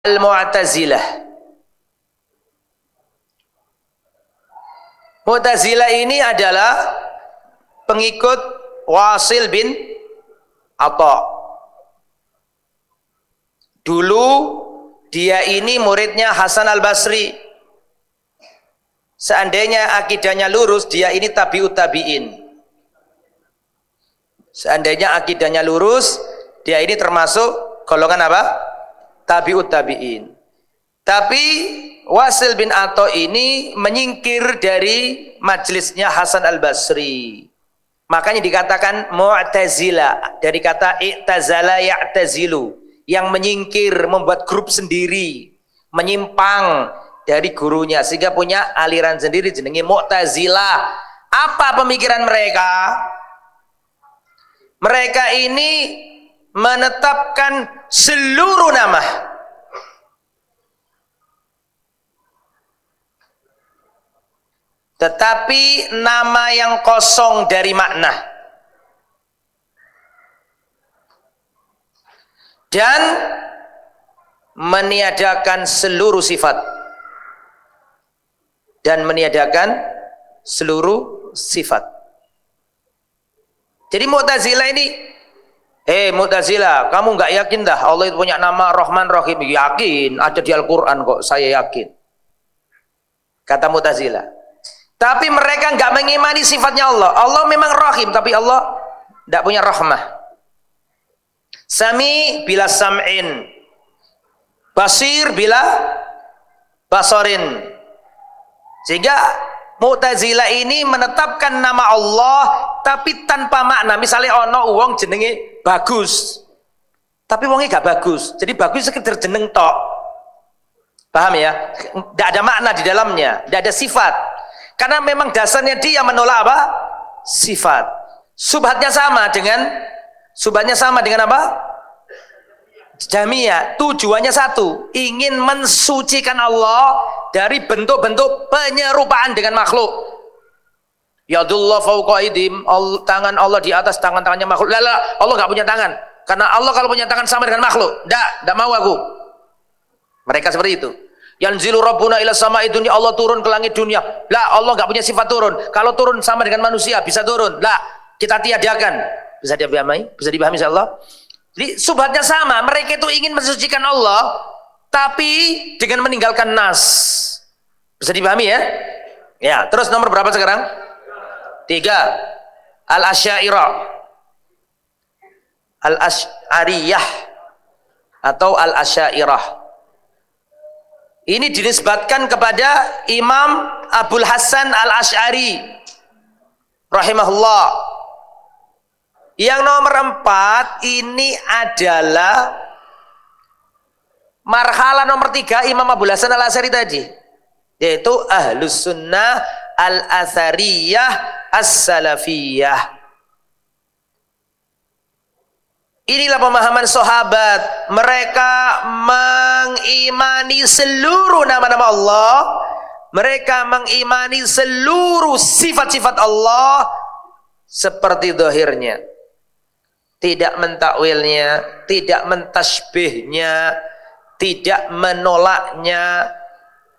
Al-Mu'tazilah. Mu'tazilah ini adalah pengikut Wasil bin Atha. Dulu dia ini muridnya Hasan al-Basri. Seandainya akidahnya lurus, dia ini tabi'ut tabi'in. Seandainya akidahnya lurus, dia ini termasuk golongan apa? Tabi'ut tabi'in. Tapi Wasil bin Atha ini menyingkir dari majelisnya Hasan al-Basri. Makanya dikatakan Mu'tazilah, dari kata i'tazala ya'tazilu, yang menyingkir, membuat grup sendiri, menyimpang dari gurunya sehingga punya aliran sendiri jenenge Mu'tazilah. Apa pemikiran mereka? Mereka ini menetapkan seluruh nama. Tetapi nama yang kosong dari makna. Dan meniadakan seluruh sifat. Dan meniadakan seluruh sifat. Jadi Mu'tazilah ini, Mu'tazilah, kamu nggak yakin dah Allah itu punya nama Rahman Rahim? Yakin, ada di Al-Quran kok, saya yakin. Kata Mu'tazilah. Tapi mereka nggak mengimani sifatnya Allah. Allah memang Rahim, tapi Allah tidak punya rahmah. Sami bila sam'in, basir bila basarin. Sehingga Mu'tazilah ini menetapkan nama Allah tapi tanpa makna. Misalnya ono wong jenenge bagus, tapi wongnya gak bagus. Jadi bagus sekedar jeneng tok. Paham ya? Tidak ada makna di dalamnya, tidak ada sifat. Karena memang dasarnya dia menolak apa? Sifat. Subhatnya sama dengan apa? Jamiyah. Tujuannya satu, ingin mensucikan Allah dari bentuk-bentuk penyerupaan dengan makhluk. Yadullah fawqa aidim, tangan Allah di atas tangan-tangannya makhluk. Lala, Allah gak punya tangan. Karena Allah kalau punya tangan sama dengan makhluk. Tidak mau aku. Mereka seperti itu. Yanzilu Rabbuna ila sama'i dunya, Allah turun ke langit dunia. Lah, Allah enggak punya sifat turun. Kalau turun sama dengan manusia, bisa turun. Lah, kita tiadakan. Bisa dipahami? Bisa dipahami insyaallah. Jadi subhatnya sama, mereka itu ingin mensucikan Allah tapi dengan meninggalkan nas. Bisa dipahami ya? Ya, terus nomor berapa sekarang? 3. Al-Asy'ariyah. Al-Asy'ariyah atau Al-Asy'ariyah. Ini dinisbatkan kepada Imam Abul Hasan Al-Asy'ari rahimahullah. Yang nomor 4 ini adalah marhalah nomor 3 Imam Abul Hasan Al-Asy'ari tadi, yaitu Ahlus Sunnah Al-Athariyah As-Salafiyah. Inilah pemahaman sahabat. Mereka mengimani seluruh nama-nama Allah. Mereka mengimani seluruh sifat-sifat Allah seperti zahirnya. Tidak mentakwilnya, tidak mentasbihnya, tidak menolaknya,